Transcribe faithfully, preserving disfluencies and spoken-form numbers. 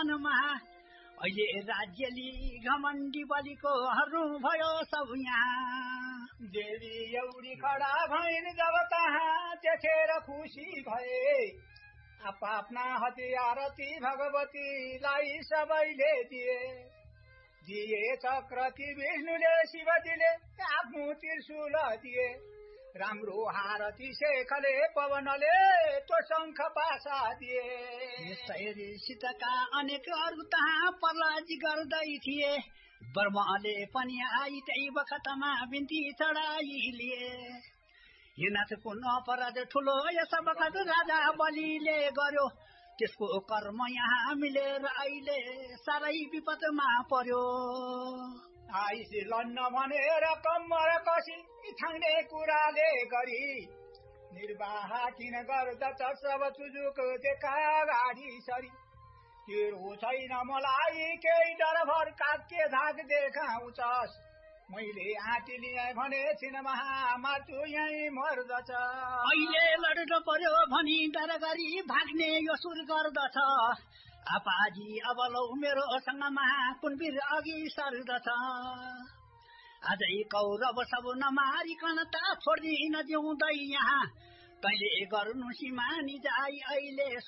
मनमा अहिले राज्यली घमण्डी बलिको हरू भयो सब यहाँ। देवी एउटी खडा भइन् जब कहाँ देखेर खुसी भए आफ्ना हतियार ती भगवतीलाई सबैले दिए दिए चक्र ती विष्णुले शिवजीले आफ्नो त्रिशूल दिए राम्रो हारती शेखले पवनले त्यो शङ्ख पासा दिए। सीताका अनेक अरू तहाँ प्रहलाद गर्दै थिए ब्रह्मले पनि आई त्यही बखतमा बिन्ती चढाई लिए। यो नाचको अपराध ठुलो यस बखत राजा बलिले गर्यो त्यसको कर्म यहाँ मिलेर अहिले साह्रै विपदमा पर्यो। आइसी लन्न भनेर कम्मर कसी थाङ्ने कुराले गरी निर्वाह किन गर्दछ सब चुजुक देखा गाडी सरी। तेरो छैन मलाई केही डर भर काके धाक देखाउँछस् मैले आँटी लिएँ भने छिन महामार्छु यहीँ मर्दछ। अहिले लड्नु पर्यो भनी डर गरी भाग्ने यो सुर गर्दछ आपाजी अब लौ मेरो सँगमा कुनवीर अघि सर्दछ। अझै कौरव सब नमारिकन त छोड्दिन जिउँदै यहाँ तैले गर्नु सिमानी जाई अहिले